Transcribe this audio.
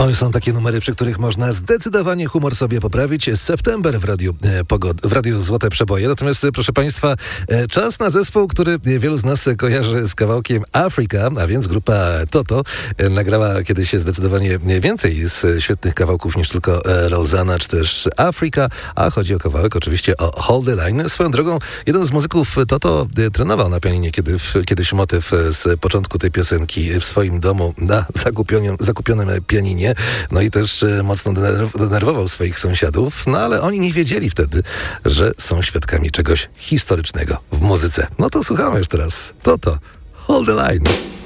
Oj, są takie numery, przy których można zdecydowanie humor sobie poprawić. September w radiu Złote Przeboje. Natomiast, proszę Państwa, czas na zespół, który wielu z nas kojarzy z kawałkiem Africa, a więc grupa Toto nagrała kiedyś zdecydowanie więcej z świetnych kawałków niż tylko Rosanna czy też Africa, a chodzi o kawałek oczywiście o Hold the Line. Swoją drogą, jeden z muzyków Toto trenował na pianinie kiedyś motyw z początku tej piosenki w swoim domu na zakupionym pianinie. No i też mocno denerwował swoich sąsiadów, no ale oni nie wiedzieli wtedy, że są świadkami czegoś historycznego w muzyce. No to słuchamy już teraz. Toto, Hold the Line.